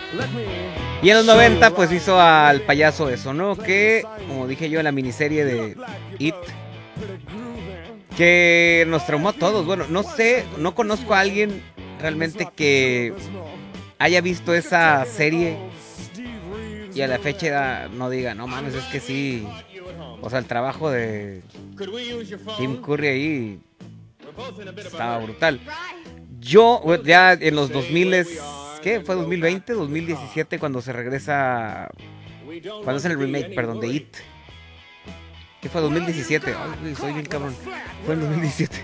Y en los 90 pues hizo al payaso eso, ¿no? Que, como dije yo en la miniserie de It, que nos traumó a todos. Bueno, no sé, no conozco a alguien realmente que haya visto esa serie y a la fecha no diga, no mames, es que sí. O sea, el trabajo de Tim Curry ahí estaba brutal. Yo, ya en los 2000, ¿qué? ¿Fue 2020? 2017 cuando se regresa, cuando hacen el remake, perdón, de It. ¿Qué fue? 2017. Ay, soy bien cabrón. Fue en 2017.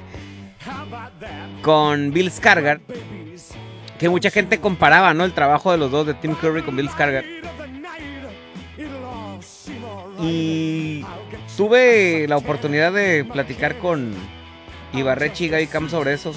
Con Bill Skarsgård. Que mucha gente comparaba, ¿no? El trabajo de los dos, de Tim Curry con Bill Skarsgård. Y tuve la oportunidad de platicar con Ibarreche y Gaby Cam sobre eso.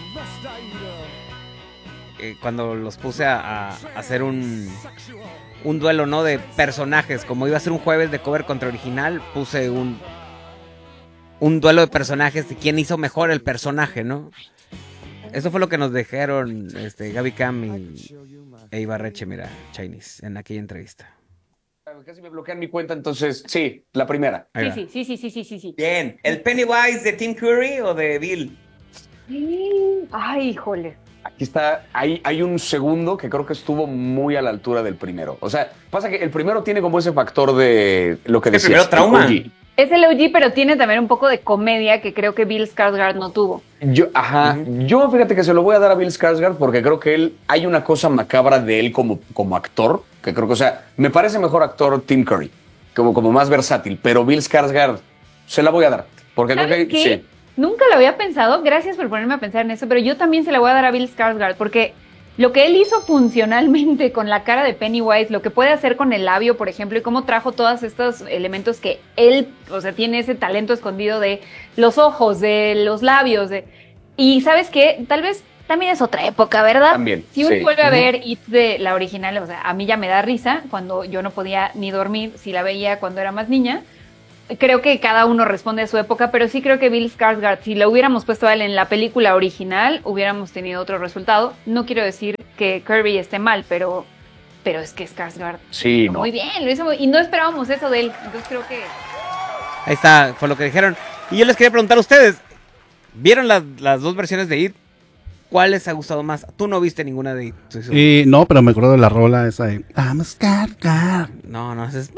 Cuando los puse a hacer un duelo, ¿no? De personajes. Como iba a ser un jueves de cover contra original, puse un duelo de personajes de quién hizo mejor el personaje, ¿no? Eso fue lo que nos dijeron Gaby Cam e Ibarreche, mira, Chinese, en aquella entrevista. Casi me bloquean mi cuenta, entonces, sí, la primera. Sí. Bien, ¿el Pennywise de Tim Curry o de Bill? Ay, híjole. Aquí está, hay un segundo que creo que estuvo muy a la altura del primero. O sea, pasa que el primero tiene como ese factor de lo que decías. El primero trauma. OG. Es el OG, pero tiene también un poco de comedia que creo que Bill Skarsgård no tuvo. Yo fíjate que se lo voy a dar a Bill Skarsgård porque creo que hay una cosa macabra de él como actor, que creo que, o sea, me parece mejor actor Tim Curry, como más versátil, pero Bill Skarsgård se la voy a dar, porque creo que ¿Qué? sí. Nunca lo había pensado, gracias por ponerme a pensar en eso, pero yo también se la voy a dar a Bill Skarsgård, porque lo que él hizo funcionalmente con la cara de Pennywise, lo que puede hacer con el labio, por ejemplo, y cómo trajo todos estos elementos que él, o sea, tiene ese talento escondido de los ojos, de los labios, y ¿sabes qué? Tal vez también es otra época, ¿verdad? También, si uno sí. vuelve a ver It de la original, o sea, a mí ya me da risa cuando yo no podía ni dormir si la veía cuando era más niña. Creo que cada uno responde a su época, pero sí creo que Bill Skarsgård, si lo hubiéramos puesto a él en la película original, hubiéramos tenido otro resultado. No quiero decir que Kirby esté mal, pero es que Skarsgård Sí, no. muy bien, lo hizo y no esperábamos eso de él. Entonces creo que Ahí está, fue lo que dijeron. Y yo les quería preguntar a ustedes, ¿vieron las dos versiones de It? ¿Cuál les ha gustado más? Tú no viste ninguna de It. No, pero me acuerdo de la rola esa de I'm a Skarsgård. No, es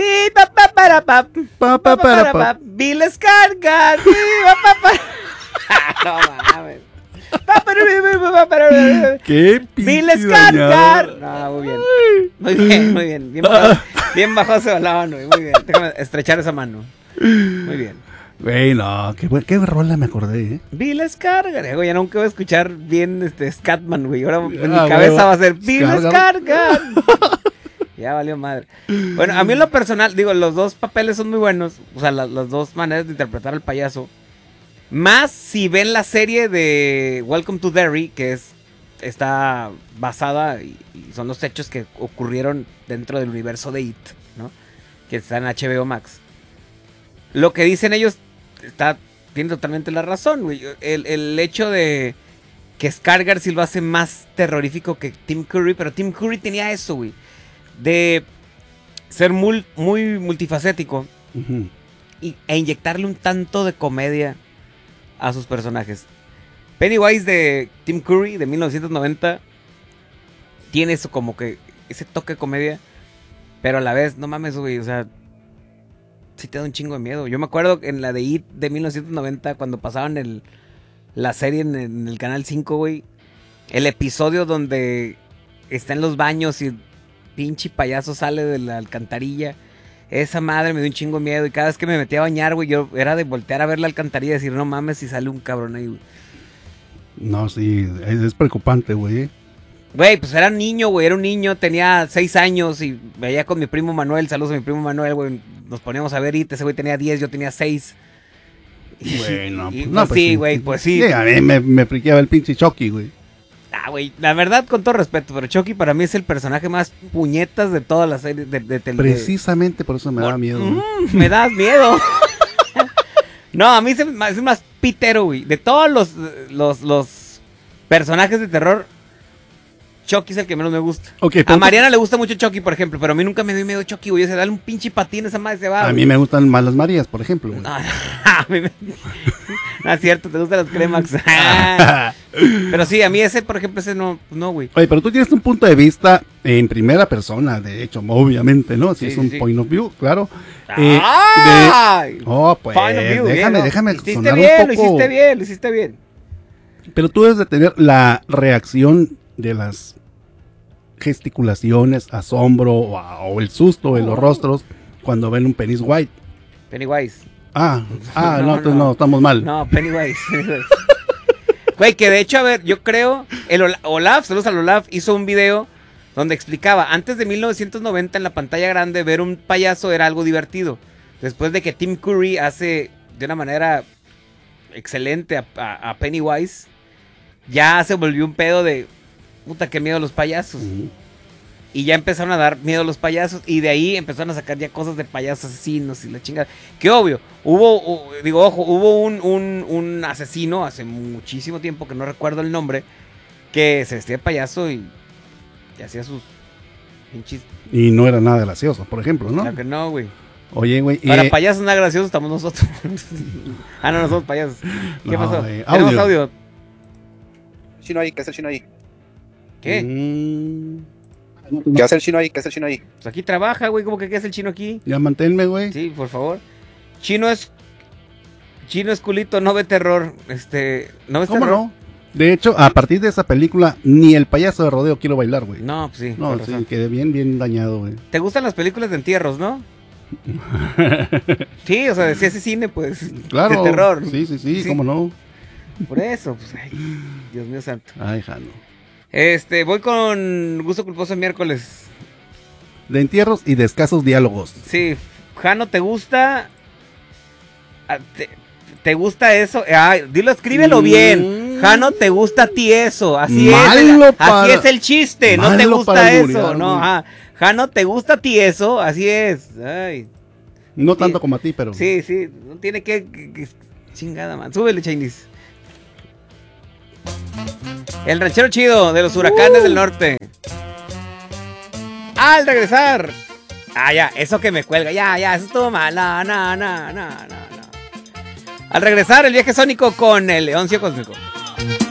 Bill Skarsgård. No mames. ¿Qué Bill Skarsgård. No, muy bien. Bien bajado ese balón, güey. Muy bien. Déjame estrechar esa mano. Muy bien. Güey, no, qué rola me acordé, Bill Skarsgård, güey, ya nunca voy a escuchar bien Scatman, güey. Ahora en mi cabeza va a ser Bill Skarsgård. Ya valió madre. Bueno, a mí en lo personal, digo, los dos papeles son muy buenos. O sea, las dos maneras de interpretar al payaso. Más si ven la serie de Welcome to Derry, que está basada y son los hechos que ocurrieron dentro del universo de It, ¿no? Que está en HBO Max. Lo que dicen ellos tiene totalmente la razón, güey. El hecho de que Skarsgård sí lo hace más terrorífico que Tim Curry, pero Tim Curry tenía eso, güey, de ser muy multifacético e inyectarle un tanto de comedia a sus personajes. Pennywise de Tim Curry de 1990 tiene eso como que ese toque de comedia, pero a la vez, no mames, güey, o sea, sí te da un chingo de miedo. Yo me acuerdo en la de It de 1990 cuando pasaban la serie en el canal 5, güey, el episodio donde está en los baños y pinche payaso sale de la alcantarilla. Esa madre me dio un chingo de miedo. Y cada vez que me metía a bañar, güey, yo era de voltear a ver la alcantarilla y decir, no mames, si sale un cabrón ahí, güey. No, sí, es preocupante, güey. Güey, pues era un niño, tenía 6 años y veía con mi primo Manuel, saludos a mi primo Manuel, güey, nos poníamos a ver It, ese güey tenía 10, yo tenía 6. Bueno, pues sí, güey, pues sí. A mí me friqueaba el pinche Chucky, güey. Ah, güey, la verdad, con todo respeto, pero Chucky para mí es el personaje más puñetas de toda la serie de televisión. Precisamente por eso me da miedo. Me das miedo. No, a mí es más pitero, güey. De todos los personajes de terror, Chucky es el que menos me gusta. Okay, a Mariana le gusta mucho Chucky, por ejemplo, pero a mí nunca me dio miedo Chucky, güey. O sea, dale un pinche patín, esa madre se va. A mí me gustan más las Marías, por ejemplo. Güey. No, a mí no es cierto, te gustan los Clemax. Pero sí, a mí ese, por ejemplo, ese no, güey. Oye, pero tú tienes un punto de vista en primera persona, de hecho, obviamente, ¿no? Si Sí, es un sí. point of view, claro. Ay, Pues, point of view, déjame lo hiciste sonar bien, un poco. lo hiciste bien. Pero tú debes de tener la reacción de las gesticulaciones, asombro o el susto en los rostros cuando ven un Pennywise White. Pennywise. No, No, entonces no, estamos mal. No, Pennywise. Güey, que de hecho, a ver, yo creo, Olaf, saludos al Olaf, hizo un video donde explicaba, antes de 1990 en la pantalla grande, ver un payaso era algo divertido. Después de que Tim Curry hace de una manera excelente a Pennywise, ya se volvió un pedo de, puta, qué miedo a los payasos. Y ya empezaron a dar miedo a los payasos. Y de ahí empezaron a sacar ya cosas de payasos asesinos y la chingada. Que obvio, hubo un asesino hace muchísimo tiempo, que no recuerdo el nombre, que se vestía de payaso y hacía sus pinches. Y no era nada gracioso, por ejemplo, ¿no? Claro que no, güey. Oye, güey. Para payasos nada graciosos estamos nosotros. No somos payasos. ¿Qué No, pasó? audio. Tenemos audio. Chino ahí, ¿qué hace el chino ahí? ¿Qué? ¿Qué hace el chino ahí? ¿Qué hace el chino ahí? Pues aquí trabaja, güey. ¿Cómo que qué es el chino aquí? Ya manténme, güey. Sí, por favor. Chino es culito, no ve terror. ¿No ves ¿Cómo terror? no? De hecho, a partir de esa película, ni el payaso de rodeo quiero bailar, güey. No, pues sí. No, con sí, razón. quedé bien dañado, güey. ¿Te gustan las películas de entierros, no? Sí, o sea, si ese cine, pues. Claro. De terror. Sí, cómo no. Por eso, pues, ay, Dios mío santo. Ay, Jano. Voy con gusto culposo miércoles. De entierros y de escasos diálogos. Sí, Jano, ¿te gusta? ¿Te gusta eso? Dilo, escríbelo bien. Jano, ¿te gusta a ti eso? Así Malo es el chiste, no te malo gusta para eso. alburear, No, güey. Jano, ¿te gusta a ti eso? Así es. Ay. No tanto como a ti, pero. Sí, no tiene que chingada, man. Súbele, Chinese. El ranchero chido de los huracanes del norte. Al regresar. Ya, eso que me cuelga. Ya, eso estuvo mal. No. Al regresar, el viaje sónico con el Leoncio Cósmico.